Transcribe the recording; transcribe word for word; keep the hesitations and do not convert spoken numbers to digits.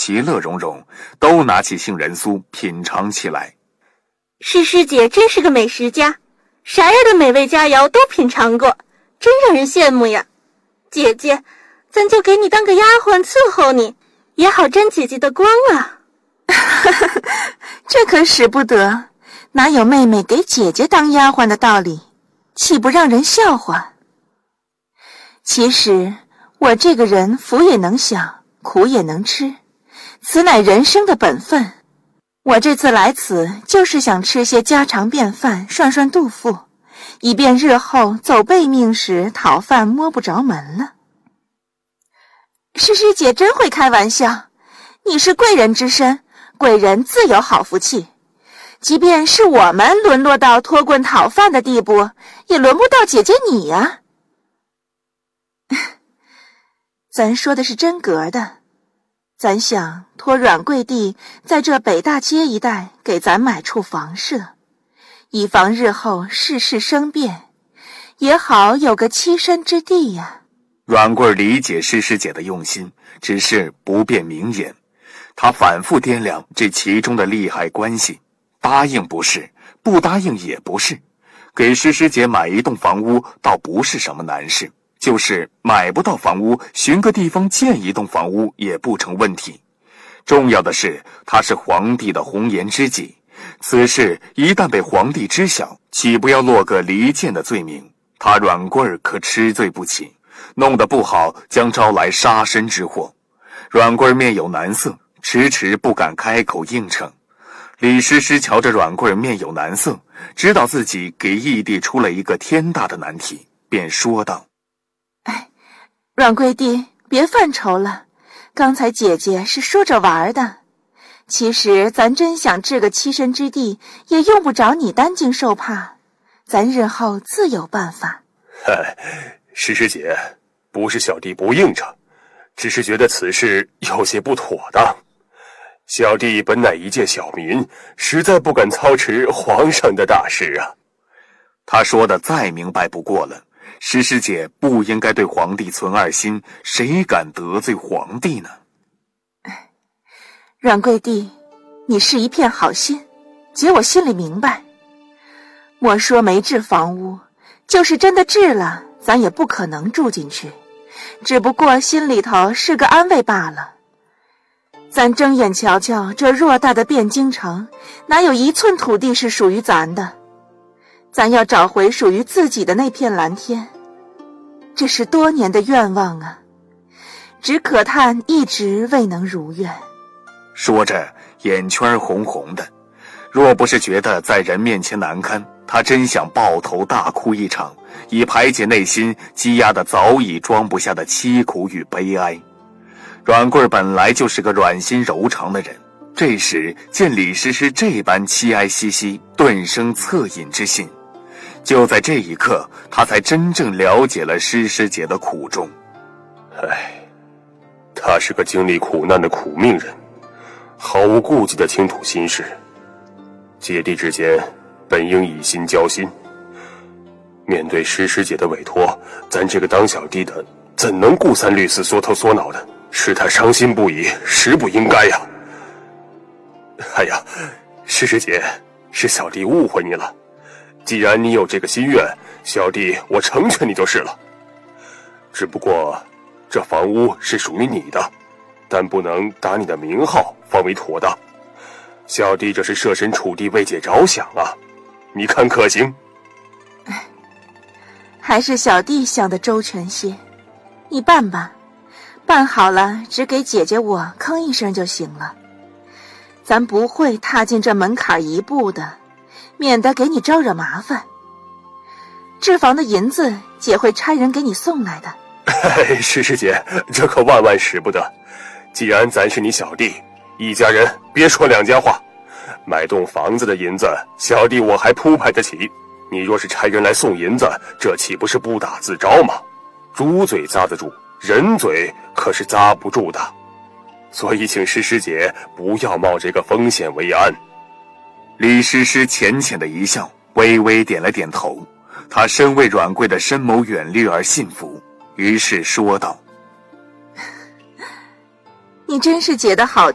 其乐融融，都拿起杏仁酥品尝起来。 诗诗姐真是个美食家，啥样的美味佳肴都品尝过，真让人羡慕呀。姐姐，咱就给你当个丫鬟伺候你，也好沾姐姐的光啊。 这可使不得，哪有妹妹给姐姐当丫鬟的道理，岂不让人笑话？其实我这个人福也能享，苦也能吃，此乃人生的本分。我这次来此就是想吃些家常便饭，涮涮肚腹，以便日后走背命时讨饭摸不着门了。诗诗姐真会开玩笑，你是贵人之身，贵人自有好福气，即便是我们沦落到脱棍讨饭的地步，也轮不到姐姐你呀。咱说的是真格的，咱想托阮贵弟在这北大街一带给咱买处房舍，以防日后世事生变，也好有个栖身之地呀。 阮贵理解诗诗姐的用心，只是不便明言。他反复掂量这其中的利害关系，答应不是，不答应也不是。给诗诗姐买一栋房屋倒不是什么难事，就是买不到房屋，寻个地方建一栋房屋也不成问题。重要的是他是皇帝的红颜知己，此事一旦被皇帝知晓，岂不要落个离间的罪名？他阮贵儿可吃罪不起，弄得不好将招来杀身之祸。阮贵儿面有难色，迟迟不敢开口应承。李师师瞧着阮贵儿面有难色，知道自己给义弟出了一个天大的难题，便说道： 哎，阮贵弟别犯愁了，刚才姐姐是说着玩的，其实咱真想置个栖身之地，也用不着你担惊受怕，咱日后自有办法。 嗨，诗诗姐，不是小弟不应承，只是觉得此事有些不妥当。小弟本乃一介小民，实在不敢操持皇上的大事啊。 他说的再明白不过了，诗诗姐不应该对皇帝存二心，谁敢得罪皇帝呢？ 阮贵弟，你是一片好心，姐我心里明白。莫说没置房屋，就是真的置了，咱也不可能住进去，只不过心里头是个安慰罢了。咱睁眼瞧瞧，这偌大的汴京城，哪有一寸土地是属于咱的？咱要找回属于自己的那片蓝天，这是多年的愿望啊，只可叹一直未能如愿。 说着眼圈红红的，若不是觉得在人面前难堪，他真想抱头大哭一场，以排解内心积压的早已装不下的凄苦与悲哀。阮贵本来就是个软心柔肠的人，这时见李师师这般凄哀兮兮，顿生恻隐之心。就在这一刻，他才真正了解了诗诗姐的苦衷。 唉，他是个经历苦难的苦命人，毫无顾忌的倾吐心事。姐弟之间本应以心交心，面对诗诗姐的委托，咱这个当小弟的怎能顾三虑四缩头缩脑的，使他伤心不已，实不应该呀。哎呀，诗诗姐，是小弟误会你了，既然你有这个心愿，小弟我成全你就是了。只不过这房屋是属于你的，但不能打你的名号方为妥当。小弟这是设身处地为姐着想啊，你看可行？ 还是小弟想的周全些，你办吧，办好了只给姐姐我吭一声就行了。咱不会踏进这门槛一步的，免得给你招惹麻烦。置房的银子姐会差人给你送来的。 诗诗姐，这可万万使不得。既然咱是你小弟，一家人别说两家话，买栋房子的银子小弟我还铺排得起，你若是差人来送银子，这岂不是不打自招吗？猪嘴扎得住，人嘴可是扎不住的，所以请诗诗姐不要冒这个风险为安。 李诗诗浅浅的一笑，微微点了点头，她深为阮贵的深谋远虑而信服，于是说道： 你真是姐的好